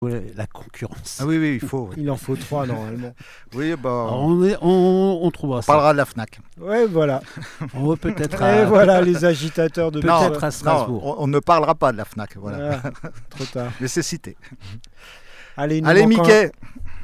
Ouais, la concurrence. Ah oui, oui, il faut. Oui, Il en faut 3 normalement. oui bah, Alors, on on trouvera ça. parlera de la FNAC. Ouais, voilà. On va peut-être Et voilà les agitateurs de peut-être Bessel. à Strasbourg. Non, on ne parlera pas de la FNAC. Voilà. Trop tard. Mais c'est cité. Allez, il nous Allez, manque Mickey.